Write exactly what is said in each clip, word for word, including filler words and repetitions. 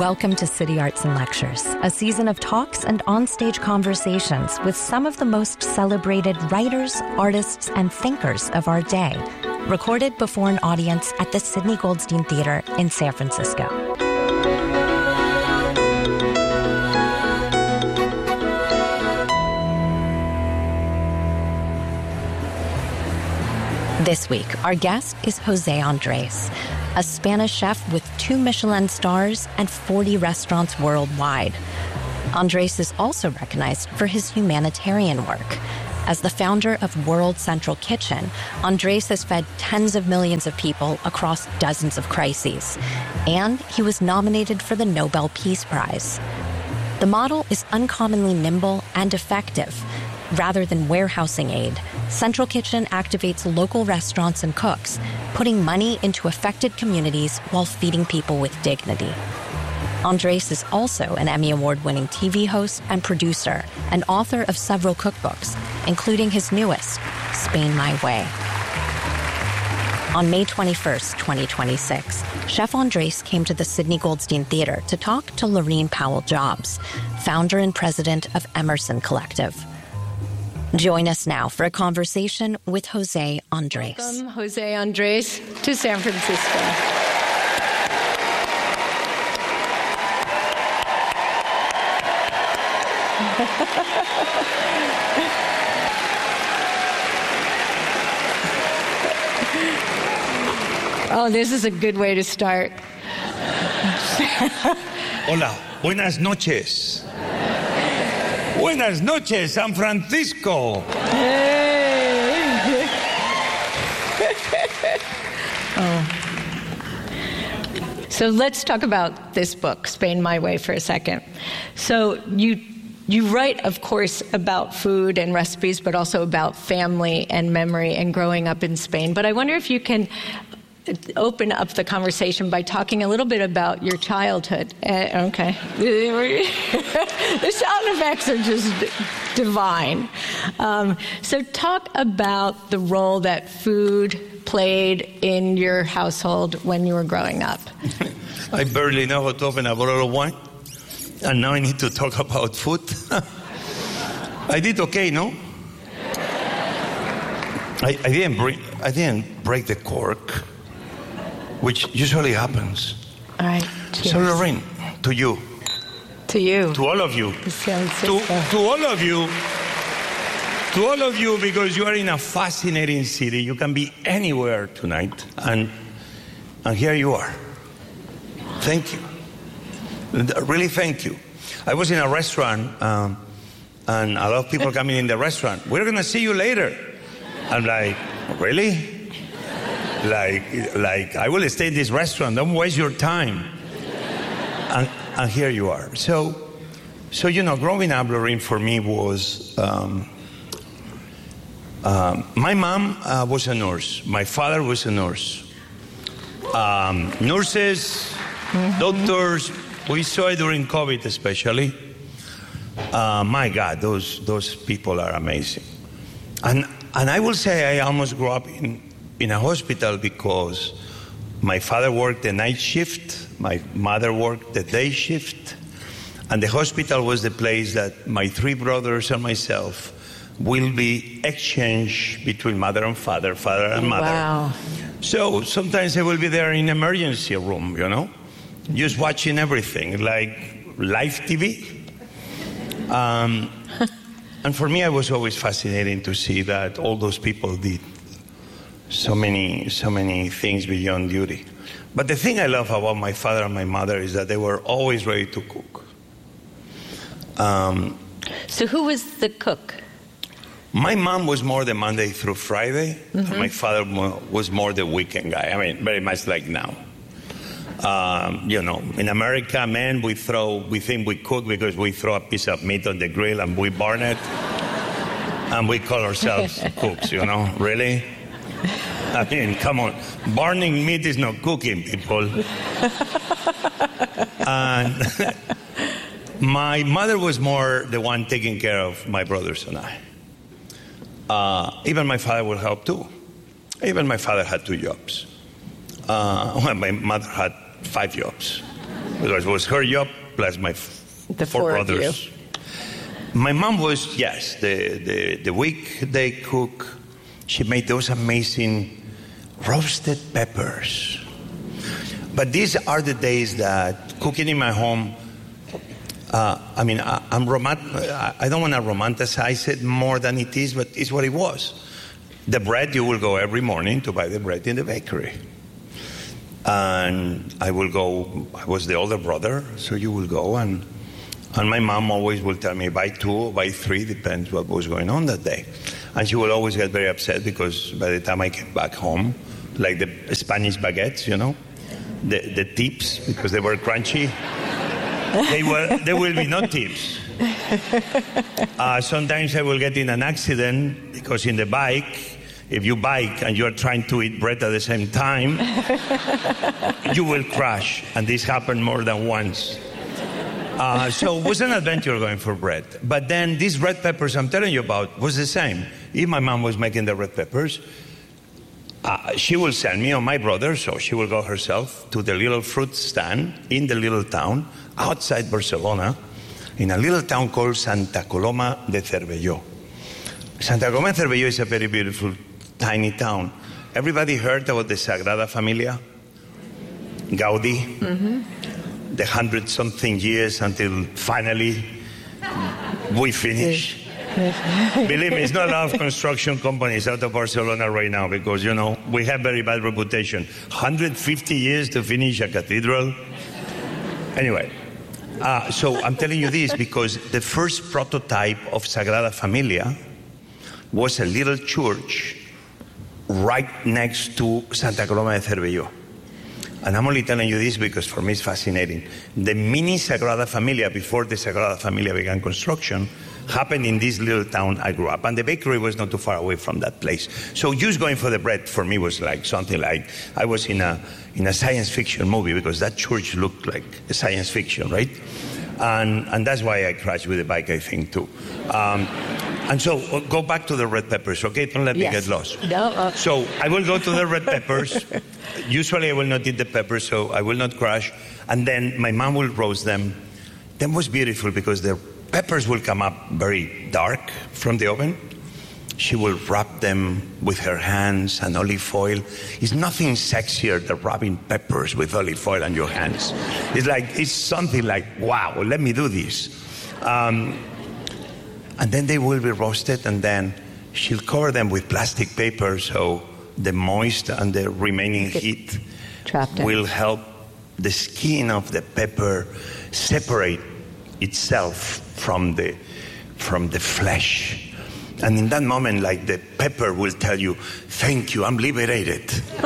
Welcome to City Arts and Lectures, a season of talks and onstage conversations with some of the most celebrated writers, artists, and thinkers of our day, recorded before an audience at the Sidney Goldstein Theater in San Francisco. This week, our guest is Jose Andres, a Spanish chef with two Michelin stars and forty restaurants worldwide. Andres is also recognized for his humanitarian work. As the founder of World Central Kitchen, Andres has fed tens of millions of people across dozens of crises, and he was nominated for the Nobel Peace Prize. The model is uncommonly nimble and effective. Rather than warehousing aid, Central Kitchen activates local restaurants and cooks, putting money into affected communities while feeding people with dignity. Andres is also an Emmy Award-winning T V host and producer, and author of several cookbooks, including his newest, Spain My Way. On May twenty-first, twenty twenty-six, Chef Andres came to the Sidney Goldstein Theater to talk to Laurene Powell-Jobs, founder and president of Emerson Collective. Join us now for a conversation with Jose Andres. Welcome, Jose Andres, to San Francisco. Oh, this is a good way to start. Hola, buenas noches. Buenas noches, San Francisco. Hey. Oh. So let's talk about this book, Spain My Way, for a second. So you you write, of course, about food and recipes, but also about family and memory and growing up in Spain. But I wonder if you can open up the conversation by talking a little bit about your childhood. Uh, okay. The sound effects are just divine. Um, so talk about the role that food played in your household when you were growing up. I barely know how to open a bottle of wine, and now I need to talk about food. I did okay, no? I, I didn't break. I didn't break the cork, which usually happens. All right. Cheers. So, Laurene, to you. To you. To all of you. To, to all of you. To all of you, because you are in a fascinating city. You can be anywhere tonight. And, and here you are. Thank you. Really, thank you. I was in a restaurant, um, and a lot of people coming in the restaurant. We're going to see you later. I'm like, really? Like, like I will stay in this restaurant. Don't waste your time. And, and here you are. So, so you know, growing up, Laurene, for me was um, um, my mom uh, was a nurse. My father was a nurse. Um, nurses, mm-hmm. doctors. We saw it during COVID, especially. Uh, my God, those those people are amazing. And and I will say I almost grew up in. in a hospital because my father worked the night shift, my mother worked the day shift, and the hospital was the place that my three brothers and myself will be exchanged between mother and father, father and mother. Wow. So sometimes I will be there in emergency room, you know, just watching everything, like live T V. Um, and for me, it was always fascinating to see that all those people did so many, so many things beyond duty. But the thing I love about my father and my mother is that they were always ready to cook. Um, so who was the cook? My mom was more the Monday through Friday, mm-hmm. and my father was more the weekend guy. I mean, very much like now. Um, you know, in America, men, we throw, we think we cook because we throw a piece of meat on the grill and we burn it, and we call ourselves cooks, you know, really? I mean, come on. Burning meat is not cooking, people. And my mother was more the one taking care of my brothers and I. Uh, even my father would help too. Even my father had two jobs. Uh, well, my mother had five jobs. because it was her job plus my f- the four, four brothers. Of you. My mom was, yes, the, the, the weekday cook. She made those amazing roasted peppers. But these are the days that cooking in my home, uh, I mean, I, I'm romant- I don't want to romanticize it more than it is, but it's what it was. The bread, you will go every morning to buy the bread in the bakery. And I will go, I was the older brother, so you will go and And my mom always will tell me, buy two or buy three, depends what was going on that day. And she will always get very upset because by the time I came back home, like the Spanish baguettes, you know, the, the tips, because they were crunchy, they were, there will be no tips. Uh, sometimes I will get in an accident because in the bike, if you bike and you're trying to eat bread at the same time, you will crash. And this happened more than once. Uh, so it was an adventure going for bread. But then these red peppers I'm telling you about was the same. If my mom was making the red peppers, uh, she will send me or my brother, so she will go herself to the little fruit stand in the little town outside Barcelona, in a little town called Santa Coloma de Cervelló. Santa Coloma de Cervelló is a very beautiful, tiny town. Everybody heard about the Sagrada Familia? Gaudi? Mm-hmm. The hundred something years until finally we finish. Believe me, it's not a lot of construction companies out of Barcelona right now because, you know, we have very bad reputation. one hundred fifty years to finish a cathedral. Anyway, uh, so I'm telling you this because the first prototype of Sagrada Familia was a little church right next to Santa Coloma de Cervelló. And I'm only telling you this because for me it's fascinating. The mini Sagrada Familia, before the Sagrada Familia began construction, happened in this little town I grew up. And the bakery was not too far away from that place. So just going for the bread for me was like something like, I was in a in a science fiction movie because that church looked like a science fiction, right? And and that's why I crashed with the bike, I think, too. Um, and so go back to the red peppers, okay? Don't let yes. me get lost. No, uh... So I will go to the red peppers. Usually I will not eat the peppers, so I will not crash. And then my mom will roast them. That was beautiful because the peppers will come up very dark from the oven. She will wrap them with her hands and olive oil. It's nothing sexier than wrapping peppers with olive oil on your hands. It's like, it's something like, wow, let me do this. Um, and then they will be roasted, and then she'll cover them with plastic paper so the moist and the remaining heat will help the skin of the pepper separate itself from the from the flesh. And in that moment, like, the pepper will tell you, thank you, I'm liberated.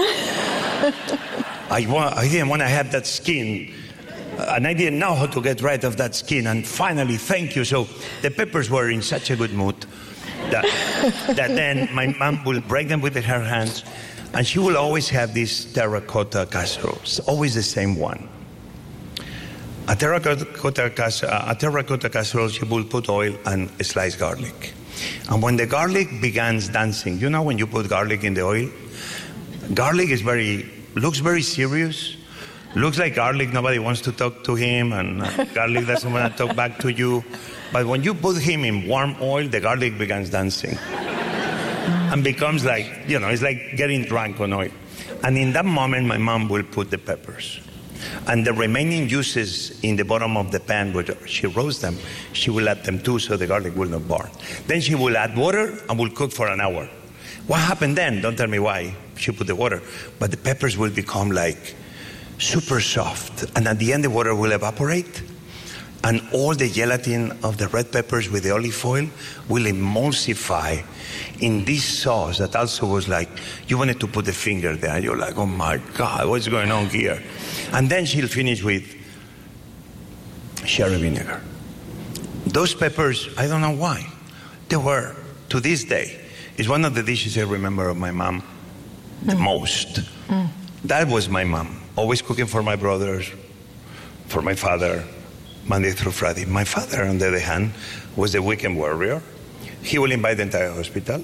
I, wa- I didn't want to have that skin, and I didn't know how to get rid of that skin, and finally, thank you. So the peppers were in such a good mood that, that then my mom will break them with her hands, and she will always have this terracotta casserole, always the same one. A terracotta, cas- a terracotta casserole, she will put oil and sliced garlic. And when the garlic begins dancing, you know when you put garlic in the oil? Garlic is very, looks very serious. Looks like garlic, nobody wants to talk to him, and garlic doesn't want to talk back to you. But when you put him in warm oil, the garlic begins dancing. And becomes like, you know, it's like getting drunk on oil. And in that moment, my mom will put the peppers. And the remaining juices in the bottom of the pan where she roasts them, she will add them too so the garlic will not burn. Then she will add water and will cook for an hour. What happened then? Don't tell me why she put the water. But the peppers will become like super soft. And at the end, the water will evaporate. And all the gelatin of the red peppers with the olive oil will emulsify in this sauce that also was like, you wanted to put the finger there. You're like, oh my God, what's going on here? And then she'll finish with sherry vinegar. Those peppers, I don't know why, they were, to this day, it's one of the dishes I remember of my mom the mm. most. Mm. That was my mom, always cooking for my brothers, for my father, Monday through Friday. My father, on the other hand, was a weekend warrior. He will invite the entire hospital.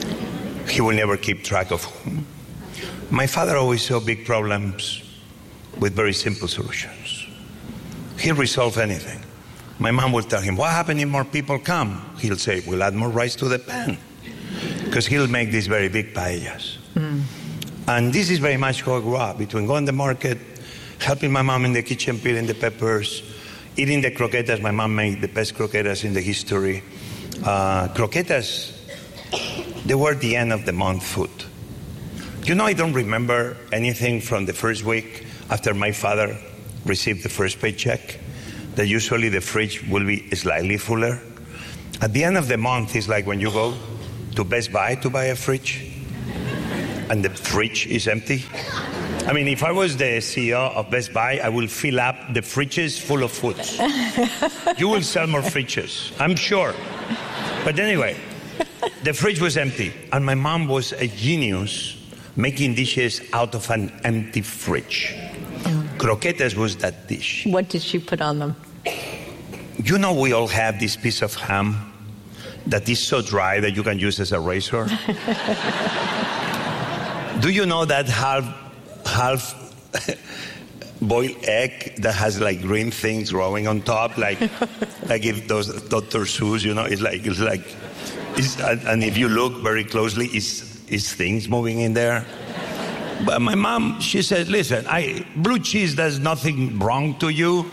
He will never keep track of whom. My father always saw big problems with very simple solutions. He'll resolve anything. My mom will tell him, what happens if more people come? He'll say, we'll add more rice to the pan. Because he'll make these very big paellas. Mm. And this is very much how I grew up, between going to the market, helping my mom in the kitchen peeling the peppers, eating the croquetas. My mom made the best croquetas in the history. Uh, croquetas, they were the end of the month food. You know, I don't remember anything from the first week after my father received the first paycheck, that usually the fridge will be slightly fuller. At the end of the month, it's like when you go to Best Buy to buy a fridge, and the fridge is empty. I mean, if I was the C E O of Best Buy, I will fill up the fridges full of food. You will sell more fridges, I'm sure. But anyway, the fridge was empty, and my mom was a genius making dishes out of an empty fridge. Mm. Croquetas was that dish. What did she put on them? You know, we all have this piece of ham that is so dry that you can use as a razor. Do you know that half half boiled egg that has like green things growing on top, like like if those Doctor Seuss, you know, it's like it's like, it's, and if you look very closely, it's it's things moving in there. But my mom, she said, "Listen, I blue cheese does nothing wrong to you,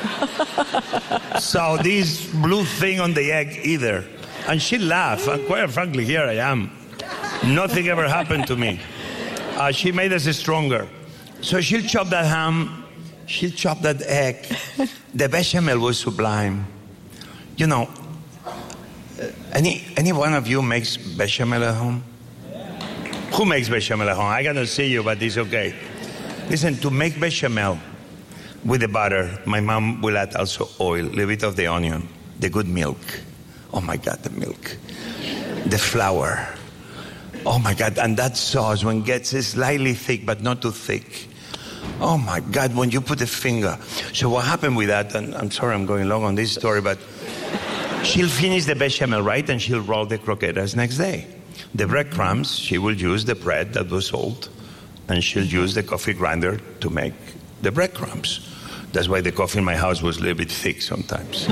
so this blue thing on the egg either." And she laughed, and quite frankly, here I am. Nothing ever happened to me. Uh, she made us stronger. So she'll chop that ham, she'll chop that egg. The bechamel was sublime. You know, any any one of you makes bechamel at home? Who makes bechamel at home? I cannot see you, but it's okay. Listen, to make bechamel with the butter, my mom will add also oil, a little bit of the onion, the good milk. Oh my God, the milk. The flour. Oh my God, and that sauce, when it gets slightly thick, but not too thick. Oh my God, when you put a finger. So what happened with that, and I'm sorry I'm going long on this story, but she'll finish the bechamel, right? And she'll roll the croquetas next day. The breadcrumbs, she will use the bread that was old, and she'll use the coffee grinder to make the breadcrumbs. That's why the coffee in my house was a little bit thick sometimes.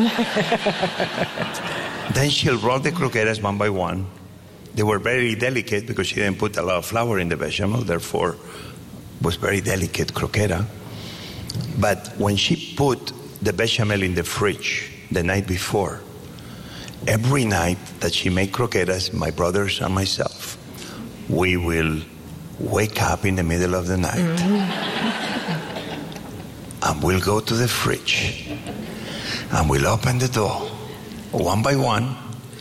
Then she'll roll the croquetas one by one. They were very delicate because she didn't put a lot of flour in the bechamel, therefore was very delicate croqueta. But when she put the bechamel in the fridge the night before, every night that she made croquetas, my brothers and myself, we will wake up in the middle of the night mm-hmm. and we'll go to the fridge and we'll open the door one by one,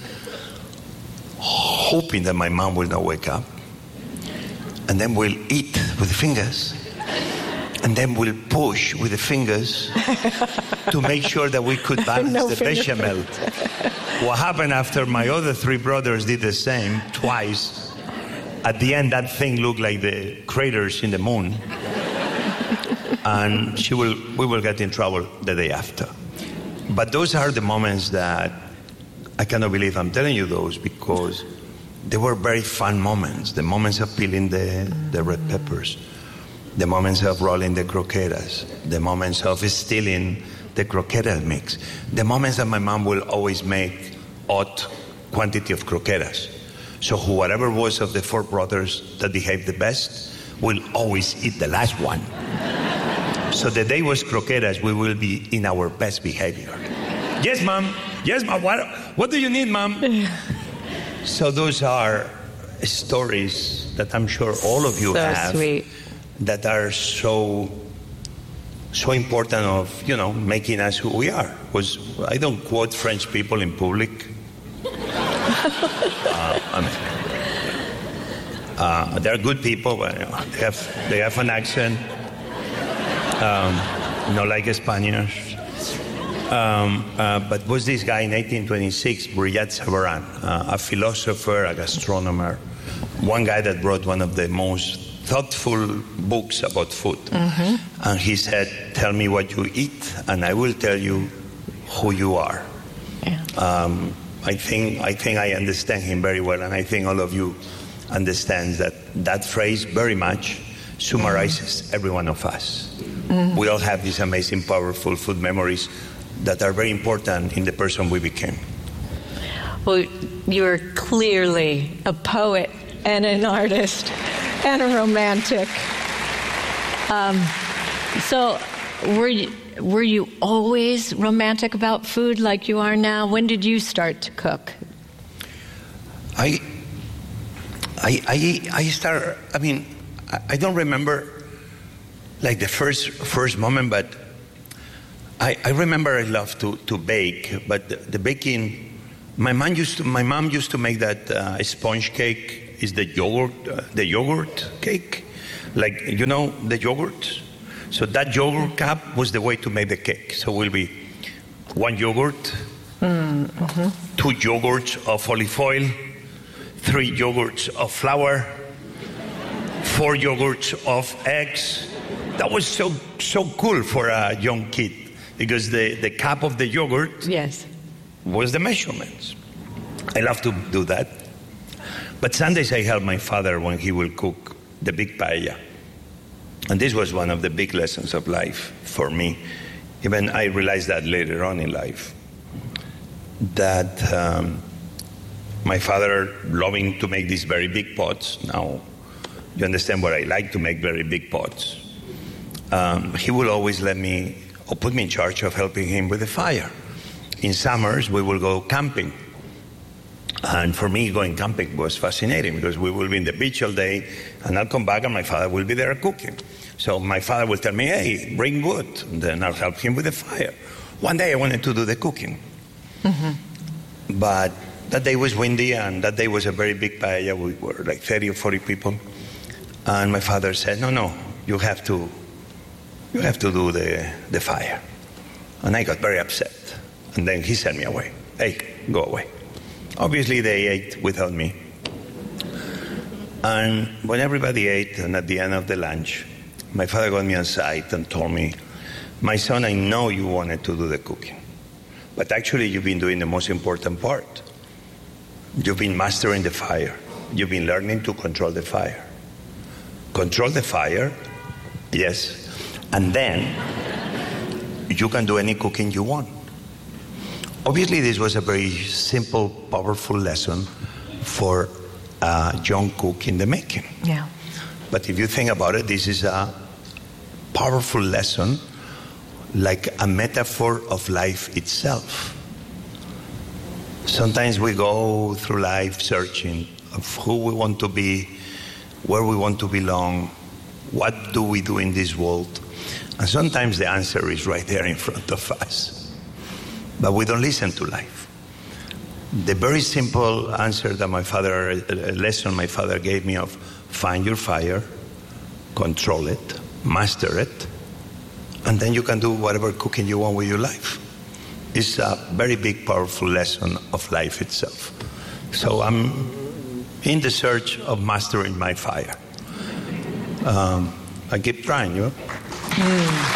hoping that my mom will not wake up. And then we'll eat with the fingers. And then we'll push with the fingers to make sure that we could balance no the bechamel. What happened after my other three brothers did the same twice, at the end that thing looked like the craters in the moon. And she will, we will get in trouble the day after. But those are the moments that I cannot believe I'm telling you those, because they were very fun moments. The moments of peeling the, the red peppers, the moments of rolling the croquetas, the moments of stealing the croqueta mix, the moments that my mom will always make odd quantity of croquetas. So whoever was of the four brothers that behaved the best will always eat the last one. So the day was croquetas, we will be in our best behavior. Yes, Mom. Yes, Mom. What, what do you need, Mom? So those are stories that I'm sure all of you so have sweet. That are so so important of, you know, making us who we are. Was I don't quote French people in public. uh, I mean, uh, they're good people, but you know, they have they have an accent. Um, you know, like Spaniards. Um, uh, but was this guy in eighteen twenty-six, Brillat Savarin, uh, a philosopher, a gastronomer, one guy that wrote one of the most thoughtful books about food. Mm-hmm. And he said, tell me what you eat, and I will tell you who you are. Yeah. Um, I think I think I understand him very well, and I think all of you understand that that phrase very much summarizes every one of us. Mm. We all have these amazing, powerful food memories that are very important in the person we became. Well, you're clearly a poet and an artist and a romantic. Um, so were you, were you always romantic about food like you are now? When did you start to cook? I, I, I, I start, I mean, I, I don't remember like the first first moment, but I, I remember I loved to, to bake, but the, the baking, my mom used to, my mom used to make that uh, sponge cake, is the yogurt, uh, the yogurt cake, like, you know, the yogurt. So that yogurt cup was the way to make the cake. So it will be one yogurt, mm-hmm. two yogurts of olive oil, three yogurts of flour, four yogurts of eggs. That was so so cool for a young kid because the, the cup of the yogurt yes. was the measurements. I love to do that. But Sundays I help my father when he will cook the big paella. And this was one of the big lessons of life for me. Even I realized that later on in life. That um, my father loving to make these very big pots. Now, you understand what I like to make very big pots. Um, he will always let me, or put me in charge of helping him with the fire. In summers, we will go camping. And for me, going camping was fascinating because we will be in the beach all day, and I'll come back and my father will be there cooking. So my father will tell me, hey, bring wood, and then I'll help him with the fire. One day I wanted to do the cooking. Mm-hmm. But that day was windy, and that day was a very big paella. We were like thirty or forty people. And my father said, no, no, you have to, you have to do the, the fire. And I got very upset. And then he sent me away. Hey, go away. Obviously, they ate without me. And when everybody ate, and at the end of the lunch, my father got me aside and told me, my son, I know you wanted to do the cooking, but actually you've been doing the most important part. You've been mastering the fire. You've been learning to control the fire. Control the fire, yes, and then you can do any cooking you want. Obviously, this was a very simple, powerful lesson for a young cook in the making. Yeah. But if you think about it, this is a powerful lesson, like a metaphor of life itself. Sometimes we go through life searching of who we want to be, where we want to belong, what do we do in this world. And sometimes the answer is right there in front of us. But we don't listen to life. The very simple answer that my father, a lesson my father gave me of find your fire, control it, master it, and then you can do whatever cooking you want with your life. It's a very big, powerful lesson of life itself. So I'm in the search of mastering my fire. Um, I keep trying, you know? Mm.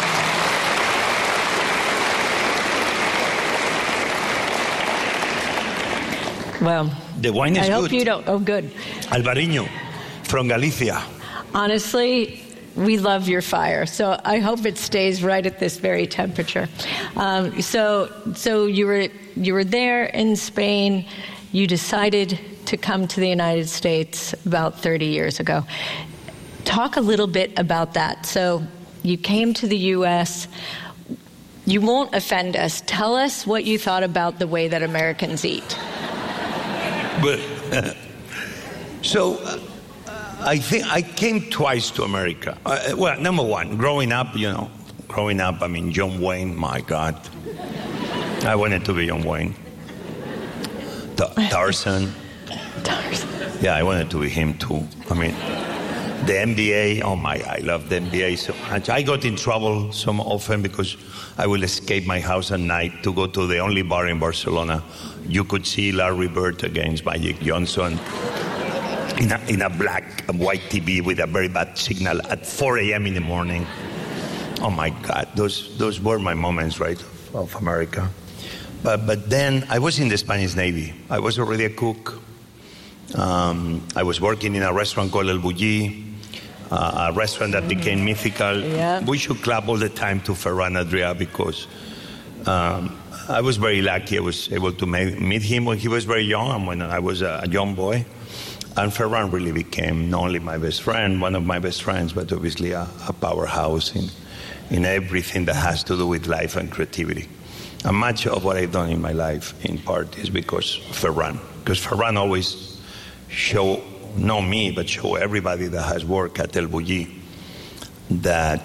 Well, the wine is I good. hope you don't. Oh, good. Albariño from Galicia. Honestly, we love your fire, so I hope it stays right at this very temperature. Um, so, so you were you were there in Spain. You decided to come to the United States about thirty years ago. Talk a little bit about that. So, you came to the U S. You won't offend us. Tell us what you thought about the way that Americans eat. But, uh, so, uh, I think I came twice to America. Uh, well, number one, growing up, you know, growing up, I mean, John Wayne, my God. I wanted to be John Wayne. Ta- Tarzan. Tarzan. Yeah, I wanted to be him too. I mean, the N B A, oh my, I love the N B A so much. I got in trouble so often because I will escape my house at night to go to the only bar in Barcelona. You could see Larry Bird against Magic Johnson in a, in a black and white T V with a very bad signal at four a.m. in the morning. Oh my God, those those were my moments, right, of America. But but then I was in the Spanish Navy. I was already a cook. Um, I was working in a restaurant called El Bulli. uh, a restaurant that became mythical. Yeah. We should clap all the time to Ferran Adrià because um, I was very lucky. I was able to make, meet him when he was very young and when I was a young boy. And Ferran really became not only my best friend, one of my best friends, but obviously a, a powerhouse in, in everything that has to do with life and creativity. And much of what I've done in my life, in part, is because of Ferran. Because Ferran always show, not me, but show everybody that has worked at El Bulli that,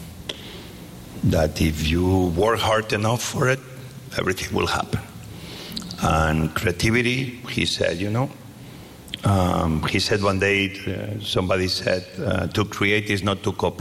that if you work hard enough for it, everything will happen. And creativity, he said, you know, um, he said one day, uh, somebody said, uh, to create is not to copy.